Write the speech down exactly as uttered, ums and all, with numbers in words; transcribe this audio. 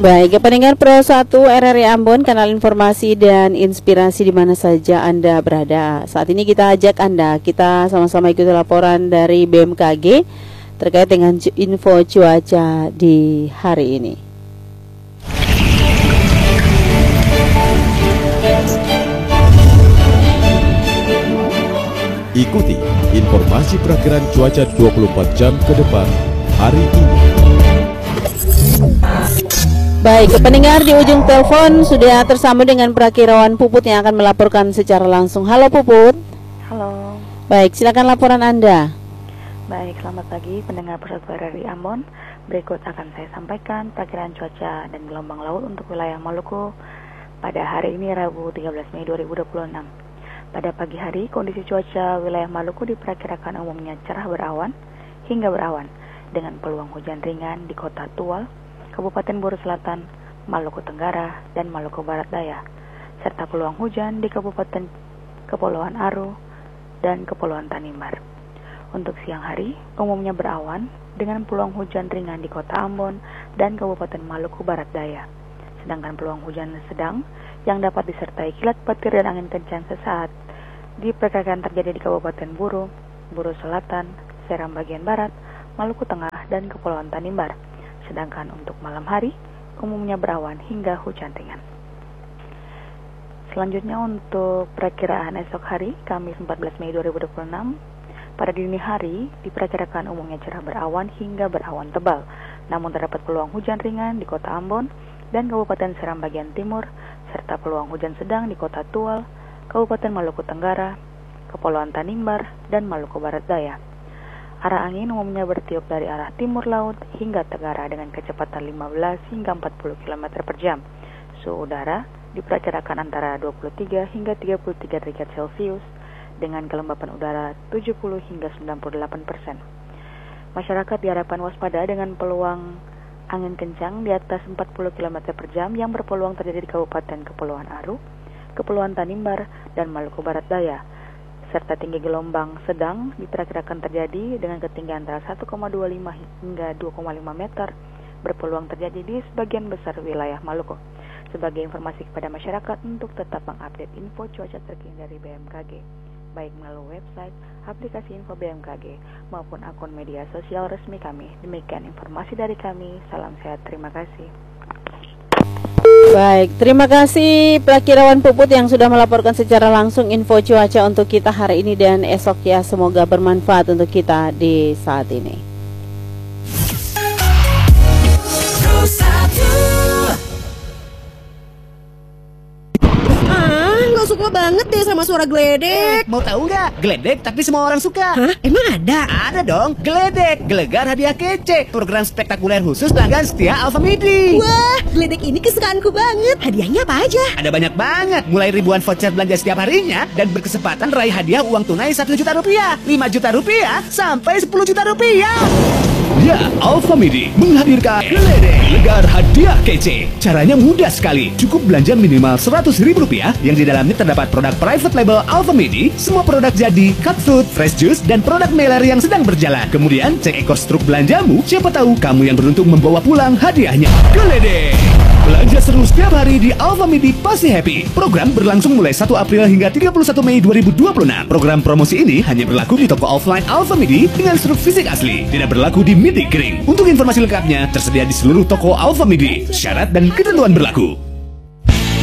Baik, pendengar Pro satu R R I Ambon, kanal informasi dan inspirasi di mana saja Anda berada. Saat ini kita ajak Anda, kita sama-sama ikuti laporan dari B M K G terkait dengan info cuaca di hari ini. Ikuti informasi perakiraan cuaca dua puluh empat jam ke depan hari ini. Baik, pendengar di ujung telepon sudah tersambung dengan Prakirawan Puput yang akan melaporkan secara langsung. Halo Puput. Halo. Baik, silakan laporan Anda. Baik, selamat pagi pendengar Pro satu R R I Ambon. Berikut akan saya sampaikan perakiraan cuaca dan gelombang laut untuk wilayah Maluku pada hari ini Rabu tiga belas Mei dua ribu dua puluh enam. Pada pagi hari, kondisi cuaca wilayah Maluku diperkirakan umumnya cerah berawan hingga berawan dengan peluang hujan ringan di Kota Tual, Kabupaten Buru Selatan, Maluku Tenggara, dan Maluku Barat Daya, serta peluang hujan di Kabupaten Kepulauan Aru dan Kepulauan Tanimbar. Untuk siang hari, umumnya berawan dengan peluang hujan ringan di Kota Ambon dan Kabupaten Maluku Barat Daya, sedangkan peluang hujan sedang yang dapat disertai kilat petir dan angin kencang sesaat diperkirakan terjadi di Kabupaten Buru, Buru Selatan, Seram bagian Barat, Maluku Tengah, dan Kepulauan Tanimbar. Sedangkan untuk malam hari, umumnya berawan hingga hujan ringan. Selanjutnya untuk perakiraan esok hari, Kamis empat belas Mei dua ribu dua puluh enam, pada dini hari diperkirakan umumnya cerah berawan hingga berawan tebal, namun terdapat peluang hujan ringan di Kota Ambon dan Kabupaten Seram bagian timur, serta peluang hujan sedang di Kota Tual, Kabupaten Maluku Tenggara, Kepulauan Tanimbar, dan Maluku Barat Daya. Arah angin umumnya bertiup dari arah timur laut hingga tenggara dengan kecepatan lima belas hingga empat puluh kilometer per jam. Suhu udara diperkirakan antara dua puluh tiga hingga tiga puluh tiga derajat Celcius dengan kelembapan udara tujuh puluh hingga sembilan puluh delapan persen. Masyarakat diharapkan waspada dengan peluang angin kencang di atas empat puluh kilometer per jam yang berpeluang terjadi di Kabupaten Kepulauan Aru, Kepulauan Tanimbar, dan Maluku Barat Daya, serta tinggi gelombang sedang diperkirakan terjadi dengan ketinggian antara satu koma dua lima hingga dua koma lima meter, berpeluang terjadi di sebagian besar wilayah Maluku. Sebagai informasi kepada masyarakat untuk tetap mengupdate info cuaca terkini dari B M K G, baik melalui website, aplikasi info B M K G, maupun akun media sosial resmi kami. Demikian informasi dari kami, salam sehat, terima kasih. Baik, terima kasih Prakirawan Puput yang sudah melaporkan secara langsung info cuaca untuk kita hari ini dan esok ya. Semoga bermanfaat untuk kita di saat ini. Suka banget deh sama suara geledek. Eh, mau tahu nggak? Geledek tapi semua orang suka. Hah? Emang ada? Ada dong. Geledek, gelegar hadiah kece. Program spektakuler khusus pelanggan setia Alfamidi. Wah, geledek ini kesukaanku banget. Hadiahnya apa aja? Ada banyak banget. Mulai ribuan voucher belanja setiap harinya dan berkesempatan raih hadiah uang tunai satu juta rupiah, lima juta rupiah, sampai sepuluh juta rupiah. Ya, Alfamidi menghadirkan Geledek Gelegar Hadiah Kece. Caranya mudah sekali. Cukup belanja minimal seratus ribu rupiah yang di dalamnya terdapat produk private label Alfamidi, semua produk jadi, cut fruit, fresh juice, dan produk mailer yang sedang berjalan. Kemudian cek ekor struk belanjamu, siapa tahu kamu yang beruntung membawa pulang hadiahnya. Geledek. Belanja seru setiap hari di Alfamidi pasti happy. Program berlangsung mulai satu April hingga tiga puluh satu Mei dua ribu dua puluh enam. Program promosi ini hanya berlaku di toko offline Alfamidi dengan struk fisik asli. Tidak berlaku di mitik kering. Untuk informasi lengkapnya tersedia di seluruh toko Alfamidi. Syarat dan ketentuan berlaku.